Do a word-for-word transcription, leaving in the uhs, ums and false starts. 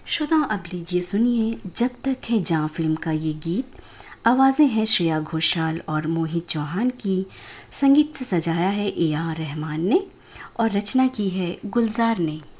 श्रोताओं, अब लीजिए सुनिए जब तक है जहाँ फिल्म का ये गीत। आवाज़ें हैं श्रेया घोषाल और मोहित चौहान की। संगीत से सजाया है ए आर रहमान ने और रचना की है गुलजार ने।